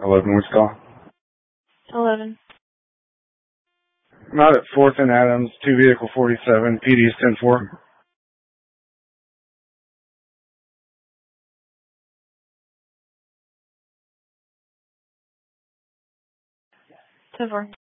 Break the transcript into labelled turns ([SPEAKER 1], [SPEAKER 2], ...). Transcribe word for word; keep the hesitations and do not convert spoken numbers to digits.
[SPEAKER 1] eleven, which call?
[SPEAKER 2] eleven.
[SPEAKER 1] I'm out at fourth and Adams, two vehicle forty-seven, P D's ten four.
[SPEAKER 2] ten four.